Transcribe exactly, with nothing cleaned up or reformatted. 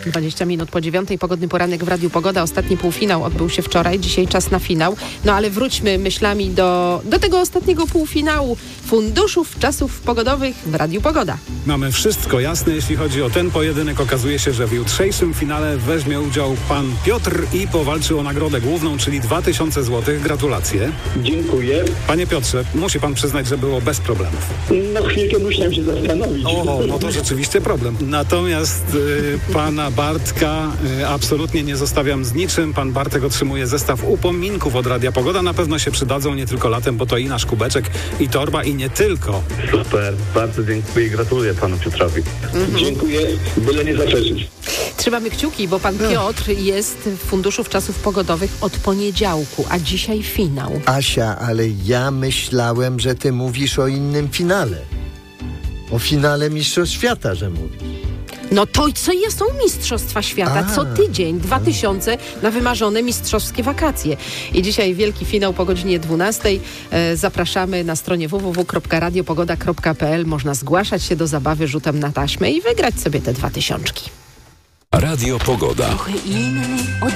dwadzieścia minut po dziewiątej, pogodny poranek w Radiu Pogoda. Ostatni półfinał odbył się wczoraj, dzisiaj czas na finał. No ale wróćmy myślami do, do tego ostatniego półfinału funduszów czasów pogodowych w Radiu Pogoda. Mamy wszystko jasne, jeśli chodzi o ten pojedynek. Okazuje się, że w jutrzejszym finale weźmie udział pan Piotr i powalczy o nagrodę główną, czyli dwa tysiące złotych. Gratulacje. Dziękuję. Panie Piotrze, musi pan przyznać, że było bez problemów. No chwilkę musiałem się zastanowić. O, no to rzeczywiście problem. Natomiast y, pana Bartka y, absolutnie nie zostawiam z niczym. Pan Bartek otrzymuje zestaw upominków od Radia Pogoda. Na pewno się przydadzą nie tylko latem, bo to i nasz kubeczek, i torba, i nie tylko. Super, bardzo dziękuję i gratuluję panu Piotrowi. Mhm. Dziękuję, byle nie zaprzeczyć. Trzymamy kciuki, bo pan Piotr jest w Funduszów Czasów Pogodowych od poniedziałku, a dzisiaj finał. Asia, ale ja myślałem, że ty mówisz o innym finale. O finale Mistrzostw Świata, że mówisz. No to co są Mistrzostwa Świata? A. Co tydzień, dwa tysiące na wymarzone mistrzowskie wakacje. I dzisiaj wielki finał po godzinie dwunastej. E, zapraszamy na stronie w w w kropka radiopogoda kropka p l. Można zgłaszać się do zabawy rzutem na taśmę i wygrać sobie te dwa tysiączki. Radio Pogoda. Trochę inny od